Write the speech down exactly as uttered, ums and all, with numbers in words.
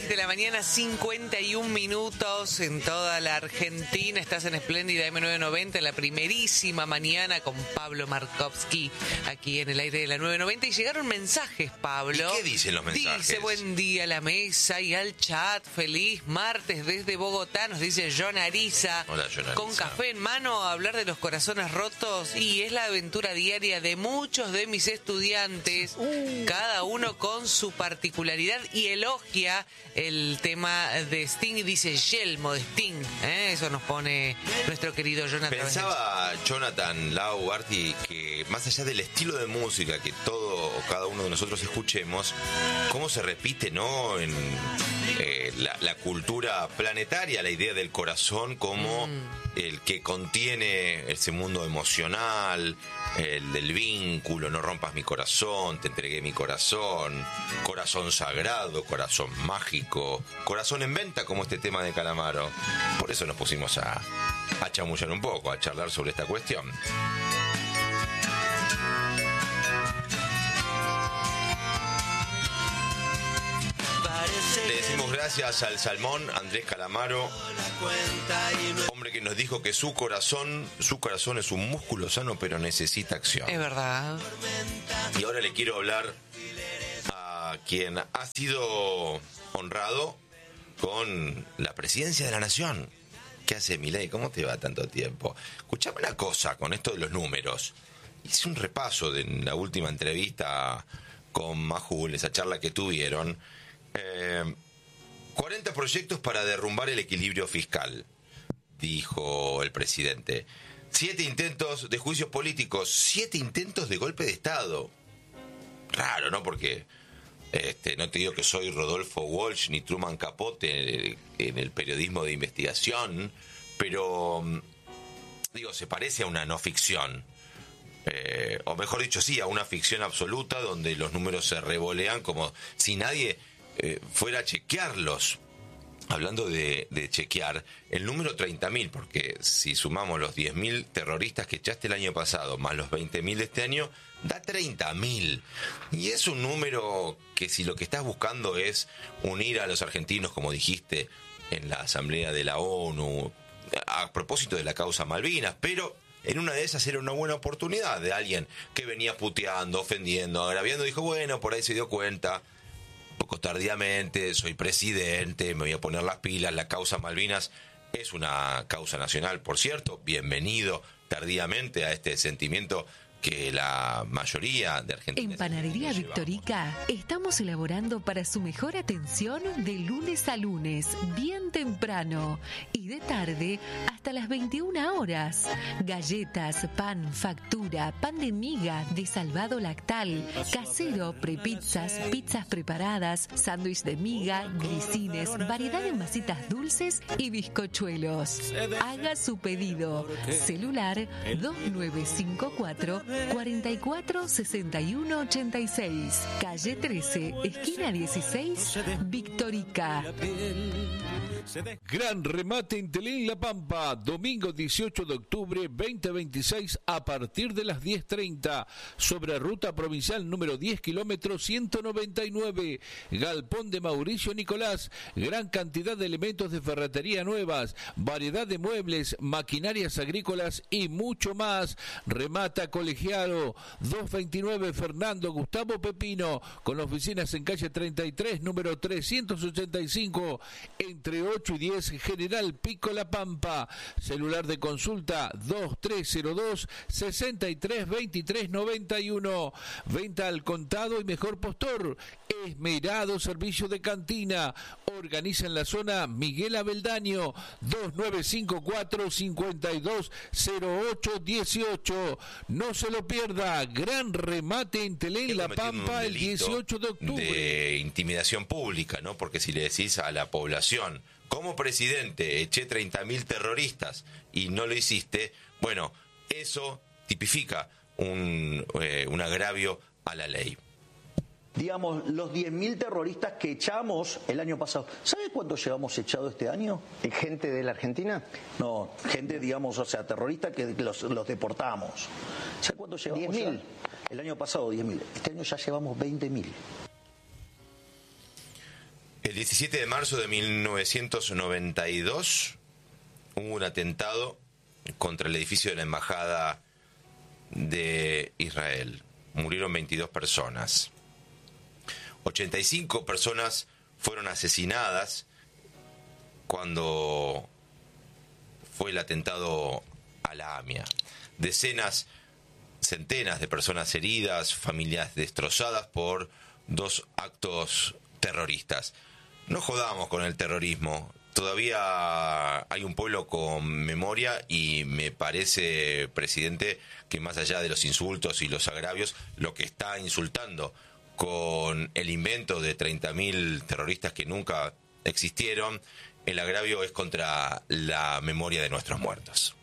de la mañana, cincuenta y un minutos en toda la Argentina. Estás en Espléndida eme novecientos noventa, en la primerísima mañana con Pablo Markovsky, aquí en el aire de la nueve noventa. Y llegaron mensajes, Pablo. ¿Y qué dicen los mensajes? Dice, buen día a la mesa y al chat. Feliz martes desde Bogotá, nos dice John Ariza. Hola, John Ariza. Con café en mano, a hablar de los corazones rotos. Y es la aventura diaria de muchos de mis estudiantes, uh. cada uno con su particularidad, y elogia el tema de Sting y dice yelmo de Sting, ¿eh? Eso nos pone nuestro querido Jonathan. Pensaba Jonathan Lau Arti que más allá del estilo de música que todo o cada uno de nosotros escuchemos, cómo se repite, ¿no? En eh, la, la cultura planetaria, la idea del corazón como mm. el que contiene ese mundo emocional, el del vínculo, no rompas mi corazón, te entregué mi corazón, corazón sagrado, corazón mágico, corazón en venta, como este tema de Calamaro. Por eso nos pusimos a, a chamullar un poco, a charlar sobre esta cuestión. Le decimos gracias al Salmón Andrés Calamaro, hombre que nos dijo que su corazón, su corazón es un músculo sano, pero necesita acción. Es verdad. Y ahora le quiero hablar a quien ha sido honrado con la presidencia de la Nación. ¿Qué hace, Milei? ¿Cómo te va tanto tiempo? Escuchame una cosa con esto de los números. Hice un repaso de la última entrevista con Majul, esa charla que tuvieron. Eh, cuarenta proyectos para derrumbar el equilibrio fiscal, dijo el presidente. Siete intentos de juicios políticos, siete intentos de golpe de Estado. Raro, ¿no? Porque este, no te digo que soy Rodolfo Walsh ni Truman Capote en el periodismo de investigación, pero digo, se parece a una no ficción. Eh, o mejor dicho, sí, a una ficción absoluta donde los números se revolean como si nadie Eh, fuera a chequearlos. Hablando de, de chequear, el número treinta mil, porque si sumamos los diez mil terroristas que echaste el año pasado, más los veinte mil de este año, da treinta mil. Y es un número que, si lo que estás buscando es unir a los argentinos, como dijiste en la Asamblea de la ONU, a propósito de la causa Malvinas, pero en una de esas era una buena oportunidad de alguien que venía puteando, ofendiendo, agraviando, dijo, bueno, por ahí se dio cuenta, poco tardíamente, soy presidente, me voy a poner las pilas, la causa Malvinas es una causa nacional, por cierto, bienvenido tardíamente a este sentimiento que la mayoría de argentinos... En Panadería Victorica estamos elaborando para su mejor atención de lunes a lunes, bien temprano, y de tarde hasta las veintiuna horas. Galletas, pan, factura, pan de miga, de salvado lactal, casero, prepizzas, pizzas preparadas, sándwich de miga, grisines, variedad de masitas dulces y bizcochuelos. Haga su pedido. Celular dos nueve cinco cuatro, cuarenta y cuatro, sesenta y uno, ochenta y seis, calle trece, esquina dieciséis, Victorica. Gran remate en Telén La Pampa, domingo dieciocho de octubre veinte veintiséis a partir de las diez treinta, sobre ruta provincial número diez, kilómetro ciento noventa y nueve, Galpón de Mauricio Nicolás, gran cantidad de elementos de ferretería nuevas, variedad de muebles, maquinarias agrícolas y mucho más. Remata Colegiado, doscientos veintinueve Fernando Gustavo Pepino, con oficinas en calle treinta y tres, número trescientos ochenta y cinco, entre ocho y diez, General Pico La Pampa. Celular de consulta dos tres cero dos, sesenta y tres, veintitrés, noventa y uno. Venta al contado y mejor postor. Esmerado servicio de cantina. Organiza en la zona Miguel Abeldaño, dos nueve cinco cuatro, cincuenta y dos, cero ocho dieciocho. No se lo pierda. Gran remate en Telén La Pampa el dieciocho de octubre. De intimidación pública, ¿no? Porque si le decís a la población, como presidente eché treinta mil terroristas y no lo hiciste, bueno, eso tipifica un, eh, un agravio a la ley. Digamos, los diez mil terroristas que echamos el año pasado. ¿Sabe cuánto llevamos echado este año? ¿Gente de la Argentina? No, gente, digamos, o sea, terroristas que los, los deportamos. ¿Sabe cuánto llevamos? diez mil. El año pasado diez mil. Este año ya llevamos veinte mil. El diecisiete de marzo de mil novecientos noventa y dos hubo un atentado contra el edificio de la Embajada de Israel. Murieron veintidós personas. ochenta y cinco personas fueron asesinadas cuando fue el atentado a la AMIA. Decenas, centenas de personas heridas, familias destrozadas por dos actos terroristas. No jodamos con el terrorismo. Todavía hay un pueblo con memoria y me parece, presidente, que más allá de los insultos y los agravios, lo que está insultando con el invento de treinta mil terroristas que nunca existieron, el agravio es contra la memoria de nuestros muertos.